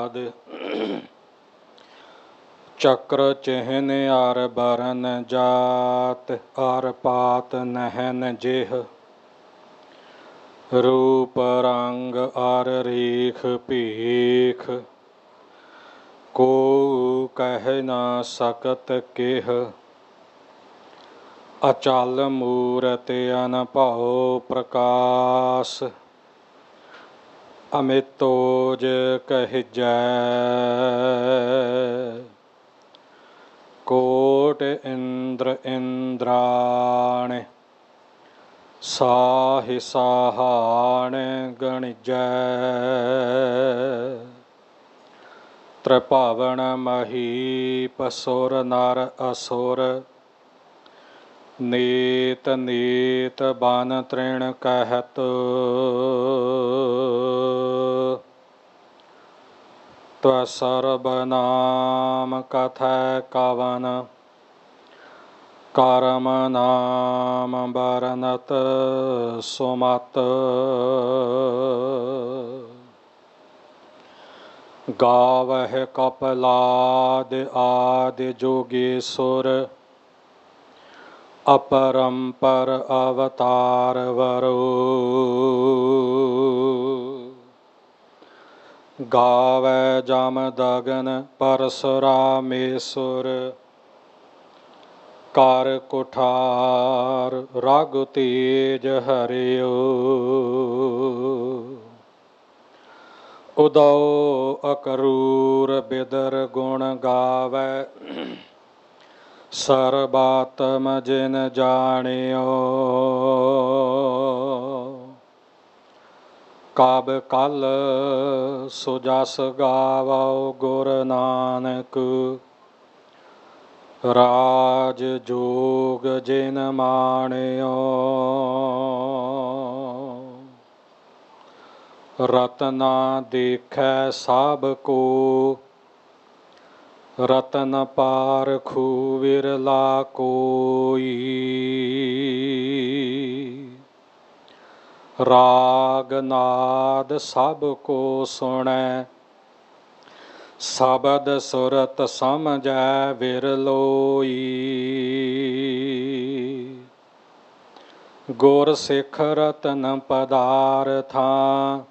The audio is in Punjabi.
ਆਦ ਚੱਕਰ ਚਿਹਨ ਅਰ ਬਰਨ ਜਾਤ ਅਰ ਪਾਤ ਨਹਿਨ ਜਿਹ ਰੂਪ ਰੰਗ ਅਰ ਰੀਖ ਭੀਖ ਕੋ ਕਹਿ ਨਾ ਸਕਤ ਕਿਹ ਅਚਲ ਮੂਰਤ ਅਨਭਉ ਪ੍ਰਕਾਸ਼ ਅਮਿਤੋਜ ਕਹਿਜੈ ਕੋਟ ਇੰਦਰ ਇੰਦਰਾਣ ਸਾਹਿ ਸਾਹਾਣ ਗਣਿਜੈ ਤ੍ਰਿਭਵਨ ਮਹੀਪ ਸੁਰ ਨਰ ਅਸੁਰ ਨੀਤ ਨੀਤ ਬਨ ਤ੍ਰਿਣ ਕਹਿਤ ਤਵ ਸਰਬ ਨਾਮ ਕਥੈ ਕਵਨ ਕਰਮ ਨਾਮ ਬਰਨਤ ਸੁਮਤ ਗਾਵਹਿ ਕਪਲਾਦ ਆਦਿ ਜੋਗੇਸ਼ੁਰ ਅਪਰੰਪਰ ਅਵਤਾਰ ਵਰੋ ਗਾਵੈ ਜਮ ਦਗਨ ਪਰਸੁਰਾਮੇਸ਼ੁਰ ਕਰ ਕੁਠਾਰ ਰਘੁ ਤੇਜ ਹਰਿਓ ਉਦਉ ਅਕਰੂਰ ਬਿਦਰ ਗੁਣ ਗਾਵੈ ਸਰਬਾਤਮ ਜਿਨ ਜਾਣਿਓ ਕਬ ਕਲ ਸੋ ਜਸ ਗਾਵਉ ਗੁਰ ਨਾਨਕ ਰਾਜ ਜੋਗ ਜਿਨ ਮਾਣਿਓ ਰਤਨਾ ਦੇਖੈ ਸਭ ਕੋ ਰਤਨ ਪਾਰਖੂ ਵਿਰਲਾ ਕੋਈ ਰਾਗ ਨਾਦ ਸਭ ਕੋ ਸੁਣੈ ਸ਼ਬਦ ਸੁਰਤ ਸਮਝੈ ਵਿਰਲੋਈ ਗੁਰ ਸਿੱਖ ਰਤਨ ਪਦਾਰਥਾਂ